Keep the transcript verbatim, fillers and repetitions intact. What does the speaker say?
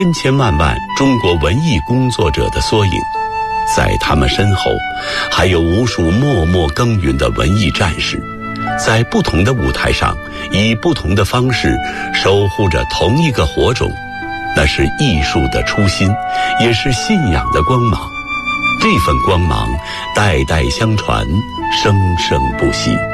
千千万万中国文艺工作者的缩影，在他们身后，还有无数默默耕耘的文艺战士，在不同的舞台上，以不同的方式守护着同一个火种，那是艺术的初心，也是信仰的光芒。这份光芒代代相传，生生不息。